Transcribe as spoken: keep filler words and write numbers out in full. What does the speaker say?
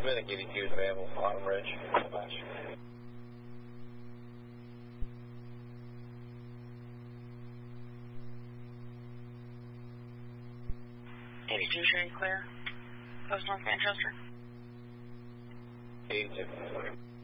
Transmit at eighty-two is available for Autumn Ridge. Dispatch. eighty-two showing clear. Post North Manchester. eighty-two.